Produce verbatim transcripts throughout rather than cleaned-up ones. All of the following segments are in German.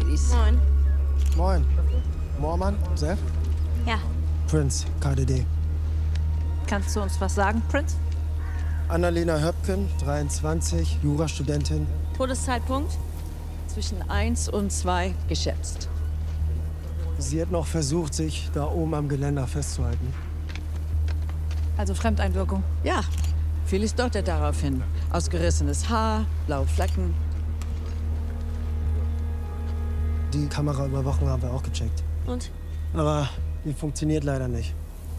Ladies. Moin. Moin. Moormann, Seth? Ja. Prince, K D D. Kannst du uns was sagen, Prince? Annalena Höpken, dreiundzwanzig, Jurastudentin. Todeszeitpunkt? Zwischen eins und zwei geschätzt. Sie hat noch versucht, sich da oben am Geländer festzuhalten. Also Fremdeinwirkung. Ja, vieles deutet darauf hin. Ausgerissenes Haar, blaue Flecken. Die Kameraüberwachung haben wir auch gecheckt. Und? Aber die funktioniert leider nicht.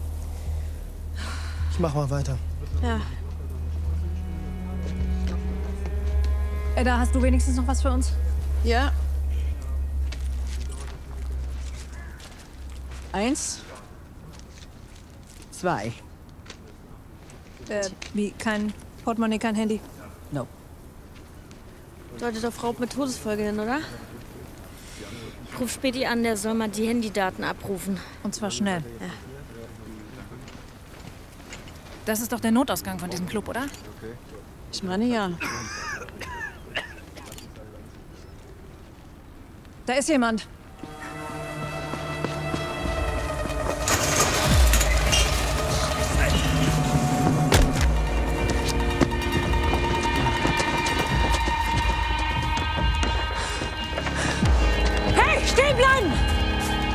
Ich mach mal weiter. Ja. Edda, hast du wenigstens noch was für uns? Ja. Eins. Zwei. Äh, wie? Kein Portemonnaie, kein Handy? No. Deutet auf Raub mit Todesfolge hin, oder? Ich ruf Späti an, der soll mal die Handydaten abrufen. Und zwar schnell. Ja. Das ist doch der Notausgang von diesem Club, oder? Ich meine ja. Da ist jemand.